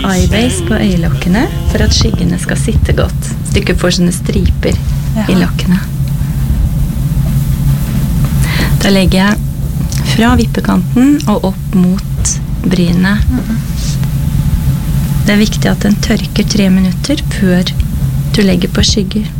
eyebase på øyelokkene for at skyggene skal sitte godt. Så du ikke får sånne striper i lokkene. Da legger jeg fra vippekanten og opp mot brynet. Det er viktig at den tørker 3 minutter før du legger på skygger.